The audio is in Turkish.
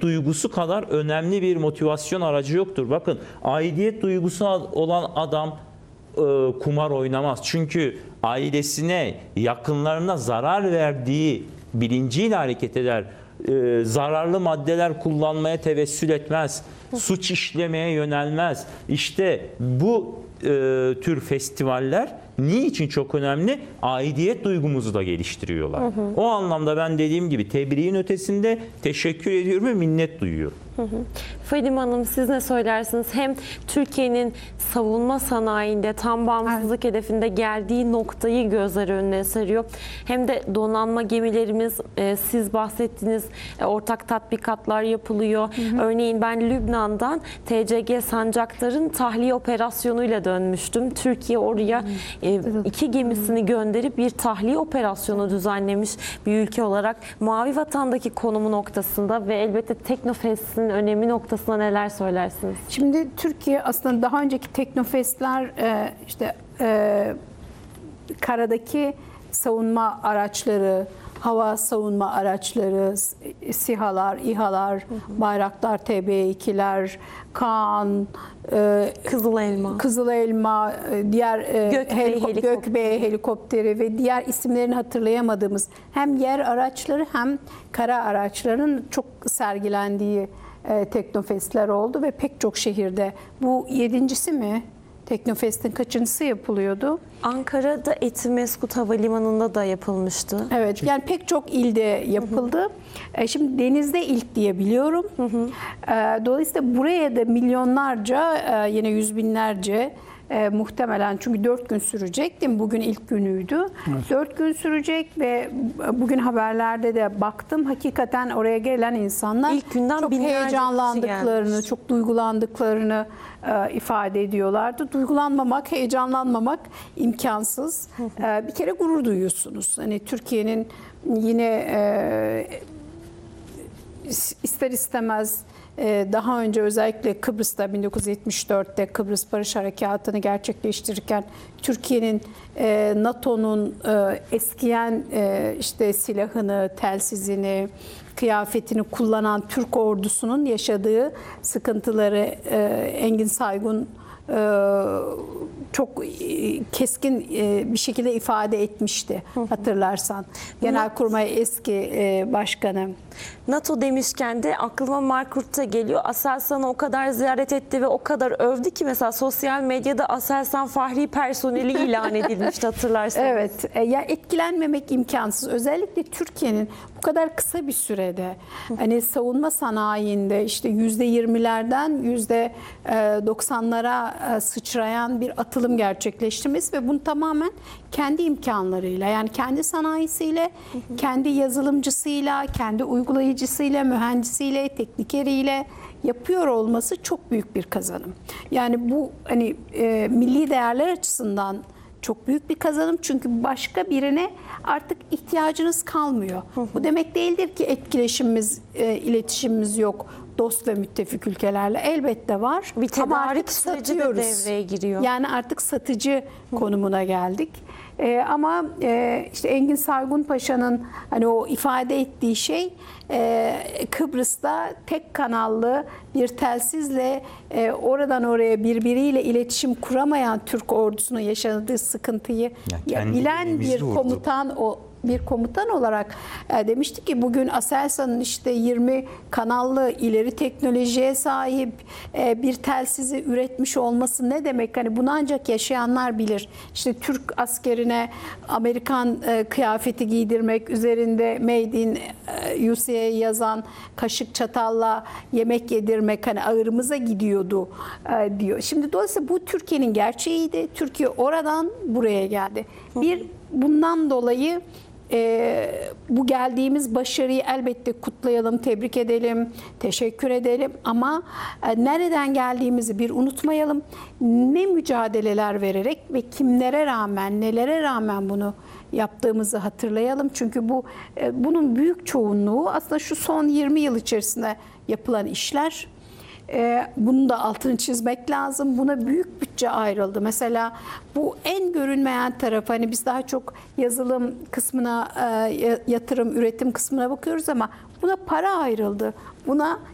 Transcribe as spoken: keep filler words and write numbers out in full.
duygusu kadar önemli bir motivasyon aracı yoktur. Bakın, aidiyet duygusu olan adam e, kumar oynamaz. Çünkü ailesine, yakınlarına zarar verdiği bilinciyle hareket eder. E, zararlı maddeler kullanmaya tevessül etmez. Suç işlemeye yönelmez. İşte bu e, tür festivaller niçin çok önemli? Aidiyet duygumuzu da geliştiriyorlar. Hı hı. O anlamda ben dediğim gibi tebriğin ötesinde teşekkür ediyorum ve minnet duyuyorum. Hı hı. Fadime Hanım, siz ne söylersiniz? Hem Türkiye'nin savunma sanayinde tam bağımsızlık evet. hedefinde geldiği noktayı gözler önüne seriyor. Hem de donanma gemilerimiz, e, siz bahsettiğiniz e, ortak tatbikatlar yapılıyor. Hı hı. Örneğin ben Lübnan'dan T C G Sancaktar'ın tahliye operasyonuyla dönmüştüm. Türkiye oraya e, iki gemisini gönderip bir tahliye operasyonu düzenlemiş bir ülke olarak Mavi Vatan'daki konumu noktasında ve elbette Teknofest'in önemi noktasında neler söylersiniz? Şimdi Türkiye aslında daha önceki Teknofestler e, işte e, karadaki savunma araçları, hava savunma araçları, SİHA'lar, İHA'lar, hı hı. Bayraktar T B ikiler, Kaan, e, Kızıl Elma, Kızıl Elma, diğer e, Gökbey, helikop Gökbey helikopteri ve diğer isimlerini hatırlayamadığımız hem yer araçları hem kara araçların çok sergilendiği e, Teknofestler oldu ve pek çok şehirde. Bu yedincisi mi? Teknofest'in kaçıncısı yapılıyordu? Ankara'da Etimeskut Havalimanı'nda da yapılmıştı. Evet, yani pek çok ilde yapıldı. Hı hı. Şimdi denizde ilk diye biliyorum. Hı hı. Dolayısıyla buraya da milyonlarca, yine yüz binlerce E, muhtemelen, çünkü dört gün sürecek değil mi? Bugün ilk günüydü. Evet. Dört gün sürecek ve bugün haberlerde de baktım. Hakikaten oraya gelen insanlar ilk günden çok heyecanlandıklarını, çok duygulandıklarını e, ifade ediyorlardı. Duygulanmamak, heyecanlanmamak imkansız. E, bir kere gurur duyuyorsunuz. Hani Türkiye'nin yine e, ister istemez daha önce özellikle Kıbrıs'ta bin dokuz yüz yetmiş dört'te Kıbrıs Barış Harekatı'nı gerçekleştirirken Türkiye'nin NATO'nun eskiyen işte silahını, telsizini, kıyafetini kullanan Türk ordusunun yaşadığı sıkıntıları Engin Saygun çok keskin bir şekilde ifade etmişti, hatırlarsan. Genelkurmay eski başkanı. NATO demişken de aklıma Mark Rutte geliyor. Aselsan'ı o kadar ziyaret etti ve o kadar övdü ki mesela sosyal medyada Aselsan Fahri personeli ilan edilmişti, hatırlarsanız. Evet, ya etkilenmemek imkansız. Özellikle Türkiye'nin bu kadar kısa bir sürede hani savunma sanayinde işte yüzde yirmilerden yüzde doksanlara sıçrayan bir atılım gerçekleştirmesi ve bunu tamamen kendi imkanlarıyla, yani kendi sanayisiyle, kendi yazılımcısıyla, kendi uygulayıcısıyla, mühendisiyle, teknikeriyle yapıyor olması çok büyük bir kazanım. Yani bu hani e, milli değerler açısından çok büyük bir kazanım, çünkü başka birine artık ihtiyacınız kalmıyor. Bu demek değildir ki etkileşimimiz, e, iletişimimiz yok dost ve müttefik ülkelerle. Elbette var. Bir tedarik süreci de devreye giriyor. Yani artık satıcı konumuna geldik. Ee, ama e, işte Engin Saygun Paşa'nın hani o ifade ettiği şey e, Kıbrıs'ta tek kanallı bir telsizle e, oradan oraya birbiriyle iletişim kuramayan Türk ordusunun yaşadığı sıkıntıyı ya, bilen bir komutan o bir komutan olarak e, demişti ki bugün Aselsan'ın işte yirmi kanallı ileri teknolojiye sahip e, bir telsizi üretmiş olması ne demek? Hani bunu ancak yaşayanlar bilir. İşte Türk askerine Amerikan e, kıyafeti giydirmek, üzerinde Made in e, U S A yazan kaşık çatalla yemek yedirmek, hani ağırımıza gidiyordu e, diyor. Şimdi dolayısıyla bu Türkiye'nin gerçeğiydi. Türkiye oradan buraya geldi. Bir bundan dolayı Ee, bu geldiğimiz başarıyı elbette kutlayalım, tebrik edelim, teşekkür edelim ama e, nereden geldiğimizi bir unutmayalım. Ne mücadeleler vererek ve kimlere rağmen, nelere rağmen bunu yaptığımızı hatırlayalım. Çünkü bu e, bunun büyük çoğunluğu aslında şu son yirmi yıl içerisinde yapılan işler. Ee, bunun da altını çizmek lazım. Buna büyük bütçe ayrıldı. Mesela bu en görünmeyen taraf, hani biz daha çok yazılım kısmına, e, yatırım, üretim kısmına bakıyoruz ama buna para ayrıldı. Buna